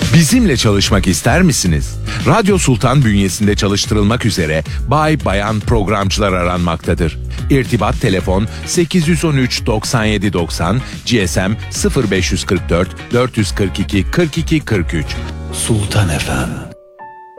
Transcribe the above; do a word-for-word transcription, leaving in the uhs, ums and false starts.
Bizimle çalışmak ister misiniz? Radyo Sultan bünyesinde çalıştırılmak üzere bay bayan programcılar aranmaktadır. İrtibat telefon sekiz yüz on üç doksan yedi doksan, G S M sıfır beş kırk dört dört yüz kırk iki kırk iki kırk üç. Sultan F M.